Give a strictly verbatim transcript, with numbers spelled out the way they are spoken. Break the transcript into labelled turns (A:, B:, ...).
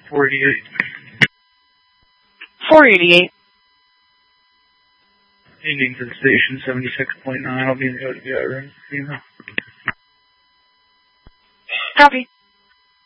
A: four eighty-eight.
B: four eighty-eight.
A: Ending to the station, seventy-six point nine. I'll be in the O W I room.
B: Copy.